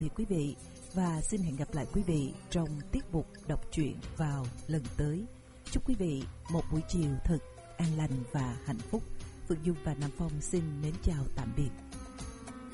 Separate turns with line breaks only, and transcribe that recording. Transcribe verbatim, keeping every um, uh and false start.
thì quý vị và xin hẹn gặp lại quý vị trong tiết mục đọc truyện vào lần tới. Chúc quý vị một buổi chiều thật an lành và hạnh phúc. Phượng Dung và Nam Phong xin mến chào tạm biệt.